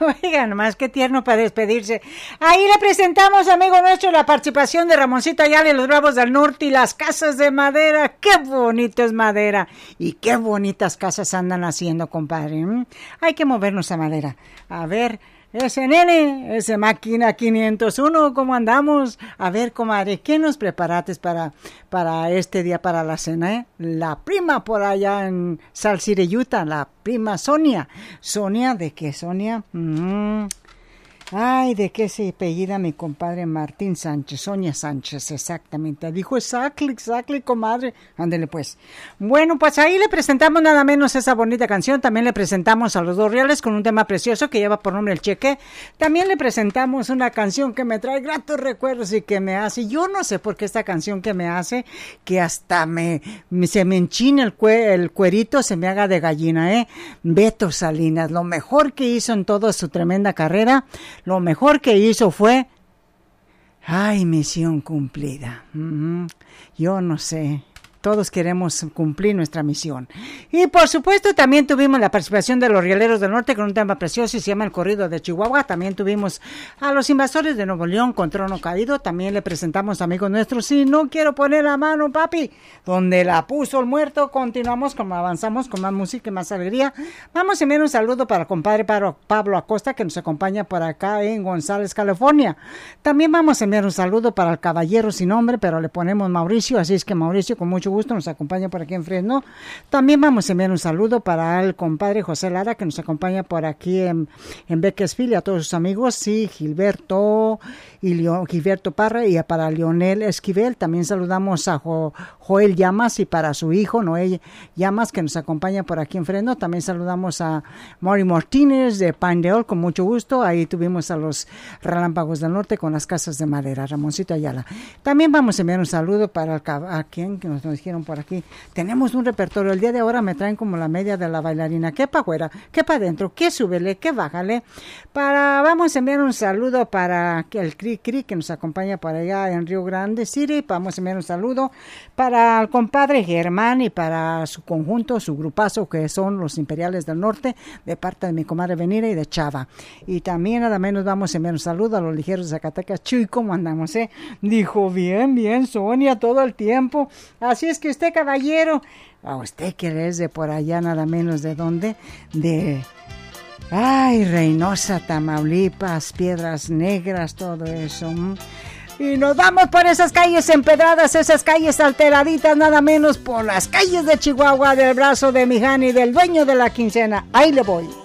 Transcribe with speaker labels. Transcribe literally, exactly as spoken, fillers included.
Speaker 1: Oigan, nomás qué tierno para despedirse. Ahí le presentamos, amigo nuestro, la participación de Ramoncito Ayala y los Bravos del Norte y las casas de madera. Qué bonito es madera y qué bonitas casas andan haciendo, compadre. ¿Mm? Hay que movernos a madera. A ver, ese nene, ese máquina quinientos uno, ¿cómo andamos? A ver, comadre, ¿qué nos preparaste para, para este día, para la cena? Eh? La prima por allá en Salt City, Utah, la prima Sonia. ¿Sonia? ¿De qué, Sonia? Mm-hmm. Ay, ¿de qué se apellida mi compadre Martín Sánchez? Sonia Sánchez, exactamente. Dijo exactly, exactly, comadre. Ándele pues. Bueno, pues ahí le presentamos nada menos esa bonita canción. También le presentamos a los dos reales con un tema precioso que lleva por nombre El Cheque. También le presentamos una canción que me trae gratos recuerdos y que me hace, yo no sé por qué esta canción que me hace, que hasta me, me se me enchina el, cue, el cuerito, se me haga de gallina, ¿eh? Beto Salinas, lo mejor que hizo en toda su tremenda carrera. Lo mejor que hizo fue, ay, misión cumplida. Uh-huh. Yo no sé. Todos queremos cumplir nuestra misión. Y por supuesto también tuvimos la participación de los Rieleros del Norte con un tema precioso y se llama El Corrido de Chihuahua. También tuvimos a los Invasores de Nuevo León con Trono Caído. También le presentamos amigos nuestros. Si no quiero poner la mano, papi, donde la puso el muerto. Continuamos como avanzamos con más música y más alegría. Vamos a enviar un saludo para el compadre Pablo Acosta que nos acompaña por acá en González, California. También vamos a enviar un saludo para el caballero sin nombre, pero le ponemos Mauricio. Así es que Mauricio, con mucho gusto nos acompaña por aquí en Fresno. También vamos a enviar un saludo para el compadre José Lara que nos acompaña por aquí en, en Bakersfield y a todos sus amigos, sí, Gilberto y Leo, Gilberto Parra y para Leonel Esquivel. También saludamos a jo, Joel Llamas y para su hijo Noel Llamas que nos acompaña por aquí en Fresno. También saludamos a Mari Martínez de Pinedale con mucho gusto. Ahí tuvimos a los Relámpagos del Norte con las casas de madera, Ramoncito Ayala. También vamos a enviar un saludo para el, a quien que nos, nos dijeron por aquí. Tenemos un repertorio. El día de ahora me traen como la media de la bailarina. ¿Qué pa' afuera? ¿Qué pa' adentro? ¿Qué súbele? ¿Qué bájale? Para, vamos a enviar un saludo para el Cri Cri que nos acompaña por allá en Río Grande City. Vamos a enviar un saludo para el compadre Germán y para su conjunto, su grupazo que son los Imperiales del Norte, de parte de mi comadre Venira y de Chava. Y también nada menos vamos a enviar un saludo a los Ligeros de Zacatecas. Chuy, ¿cómo andamos, eh? Dijo, bien, bien, Sonia, todo el tiempo. Así es que usted, caballero, a usted que es de por allá, nada menos de dónde, de, ay, Reynosa, Tamaulipas, Piedras Negras, todo eso. Y nos vamos por esas calles empedradas, esas calles alteraditas, nada menos por las calles de Chihuahua, del brazo de mi Jani, del dueño de la quincena. Ahí le voy.